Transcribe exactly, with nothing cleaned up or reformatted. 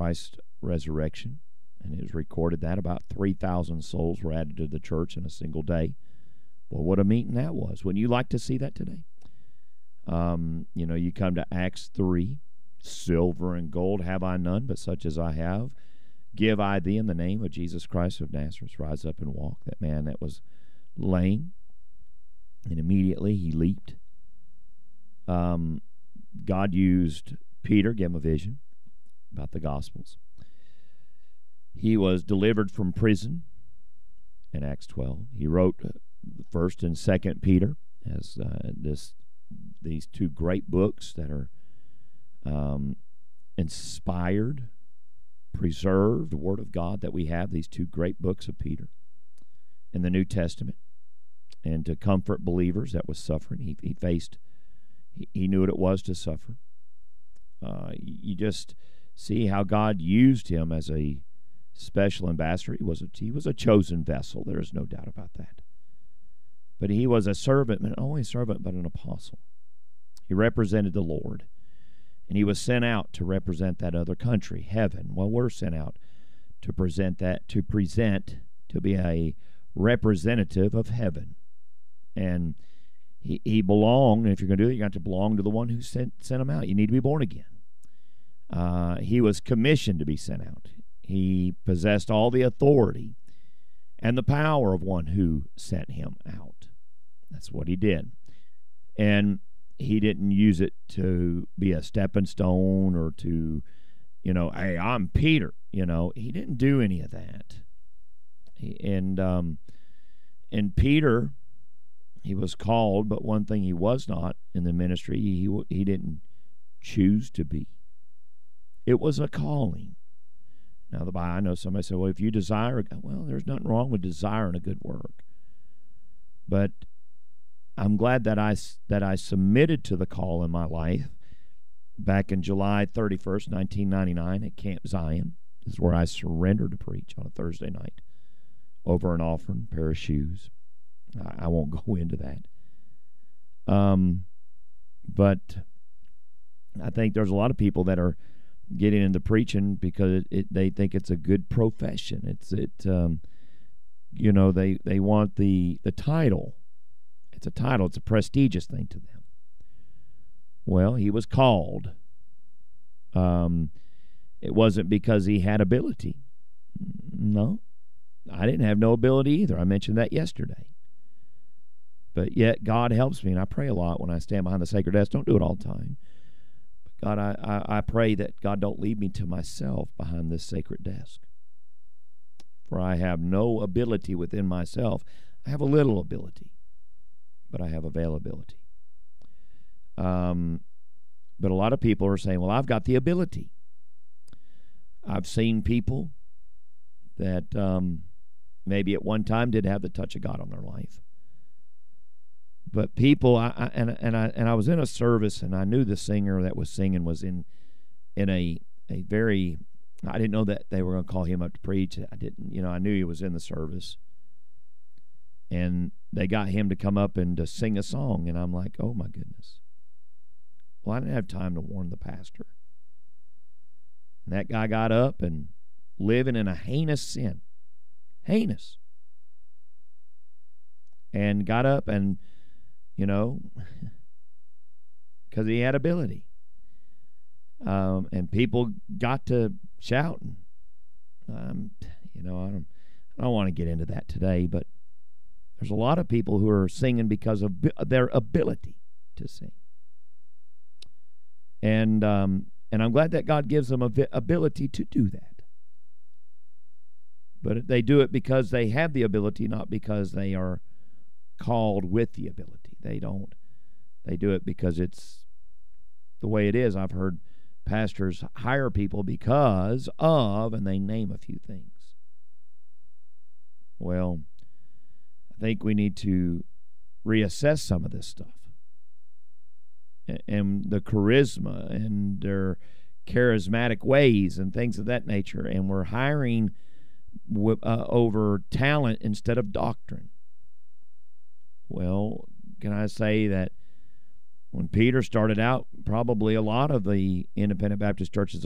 Christ's resurrection, and it was recorded that about three thousand souls were added to the church in a single day. Well, what a meeting that was. Wouldn't you like to see that today? Um, you know, you come to Acts three, silver and gold have I none, but such as I have, give I thee in the name of Jesus Christ of Nazareth. Rise up and walk. That man that was lame, and immediately he leaped. Um, God used Peter, gave him a vision about the Gospels. He was delivered from prison in Acts twelve. He wrote First and Second Peter as uh, this these two great books that are um, inspired, preserved Word of God that we have. These two great books of Peter in the New Testament, and to comfort believers that was suffering. He he faced. He, he knew what it was to suffer. Uh, you just see how God used him as a special ambassador. He was a, he was a chosen vessel. There is no doubt about that. But he was a servant, not only a servant, but an apostle. He represented the Lord. And he was sent out to represent that other country, heaven. Well, we're sent out to present that, to present, to be a representative of heaven. And he, he belonged, and if you're going to do it, you got to belong to the one who sent, sent him out. You need to be born again. Uh, he was commissioned to be sent out. He possessed all the authority and the power of one who sent him out. That's what he did. And he didn't use it to be a stepping stone or to, you know, hey, I'm Peter. You know, he didn't do any of that. He, and um, and Peter, he was called, but one thing he was not in the ministry, he he didn't choose to be. It was a calling. Now, the Bible, I know somebody said, well, if you desire, well, there's nothing wrong with desiring a good work. But I'm glad that I, that I submitted to the call in my life back in July thirty-first, nineteen ninety-nine at Camp Zion. This is where I surrendered to preach on a Thursday night over an offering, pair of shoes. I, I won't go into that. Um, but I think there's a lot of people that are getting into preaching because it, it, they think it's a good profession. It's it, um, you know, they they want the the title. It's a title. It's a prestigious thing to them. Well, he was called. Um, it wasn't because he had ability. No, I didn't have no ability either. I mentioned that yesterday. But yet God helps me, and I pray a lot when I stand behind the sacred desk. Don't do it all the time. God, I, I, I pray that God don't leave me to myself behind this sacred desk. For I have no ability within myself. I have a little ability, but I have availability. Um, but a lot of people are saying, well, I've got the ability. I've seen people that um, maybe at one time did have the touch of God on their life. But people, I, I, and and I and I was in a service, and I knew the singer that was singing was in in a a very. I didn't know that they were going to call him up to preach. I didn't, you know. I knew he was in the service, and they got him to come up and to sing a song, and I'm like, oh my goodness. Well, I didn't have time to warn the pastor. And that guy got up and living in a heinous sin, heinous, and got up and. You know, because he had ability. Um, and people got to shouting. Um, you know, I don't, I don't want to get into that today, but there's a lot of people who are singing because of their ability to sing. And um, and I'm glad that God gives them a ability to do that. But they do it because they have the ability, not because they are called with the ability. They don't. They do it because it's the way it is. I've heard pastors hire people because of, and they name a few things. Well, I think we need to reassess some of this stuff. And the charisma and their charismatic ways and things of that nature. And we're hiring uh, over talent instead of doctrine. Well, can I say that when Peter started out, probably a lot of the independent Baptist churches